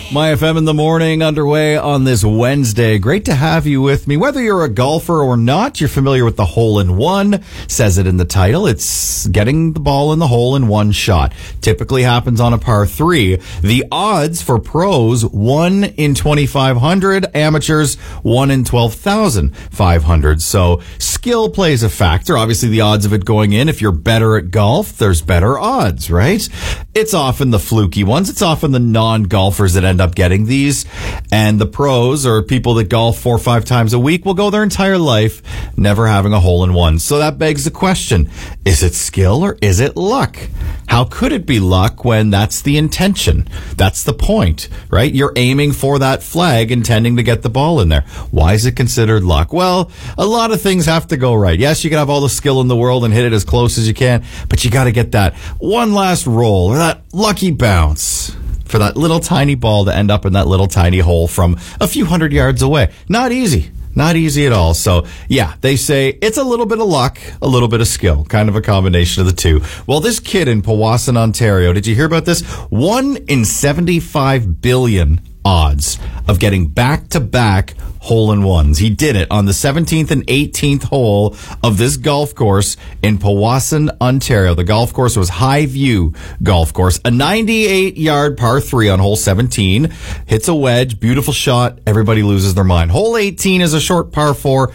My FM in the morning underway on this Wednesday. Great to have you with me. Whether you're a golfer or not, you're familiar with the hole-in-one. Says it in the title. It's getting the ball in the hole in one shot. Typically happens on a par 3. The odds for pros, 1 in 2,500. Amateurs, 1 in 12,500. So skill plays a factor. Obviously, the odds of it going in, if you're better at golf, there's better odds, right? It's often the fluky ones. It's often the non-golfers that end up getting these. And the pros, or people that golf 4 or 5 times a week, will go their entire life never having a hole-in-one. So that begs the question, is it skill or is it luck? How could it be luck when that's the intention? That's the point, right? You're aiming for that flag, intending to get the ball in there. Why is it considered luck? Well, a lot of things have to go right. Yes, you can have all the skill in the world and hit it as close as you can, but you got to get that one last roll or that lucky bounce for that little tiny ball to end up in that little tiny hole from a few hundred yards away. Not easy. Not easy at all. So, yeah, they say it's a little bit of luck, a little bit of skill, kind of a combination of the two. Well, this kid in Powassan, Ontario, did you hear about this? 1 in 75 billion odds of getting back-to-back hole-in-ones. He did it on the 17th and 18th hole of this golf course in Powassan, Ontario. The golf course was Highview Golf Course. A 98-yard par 3 on hole 17. Hits a wedge. Beautiful shot. Everybody loses their mind. Hole 18 is a short par 4.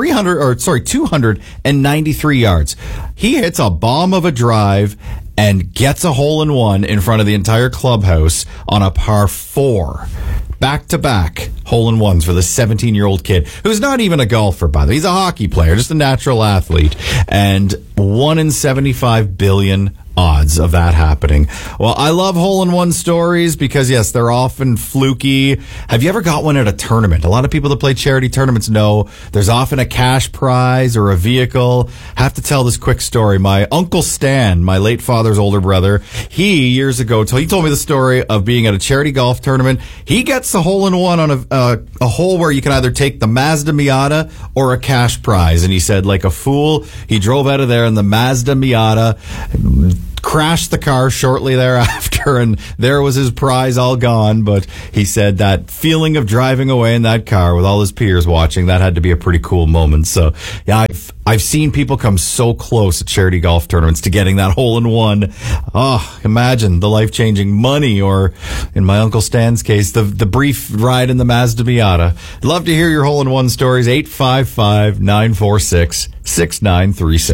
293 yards. He hits a bomb of a drive and gets a hole-in-one in front of the entire clubhouse on a par 4. Back-to-back hole-in-ones for the 17-year-old kid, who's not even a golfer, by the way. He's a hockey player, just a natural athlete. And 1 in 75 billion odds of that happening. Well, I love hole-in-one stories because, yes, they're often fluky. Have you ever got one at a tournament? A lot of people that play charity tournaments know there's often a cash prize or a vehicle. I have to tell this quick story. My Uncle Stan, my late father's older brother, he, years ago, he told me the story of being at a charity golf tournament. He gets a hole-in-one on a hole where you can either take the Mazda Miata or a cash prize. And he said, like a fool, he drove out of there in the Mazda Miata, crashed the car shortly thereafter, and there was his prize all gone. But he said that feeling of driving away in that car with all his peers watching, that had to be a pretty cool moment. So, yeah, I've seen people come so close at charity golf tournaments to getting that hole-in-one. Oh, imagine the life-changing money, or in my Uncle Stan's case, the brief ride in the Mazda Miata. Love to hear your hole-in-one stories. 855-946-6936.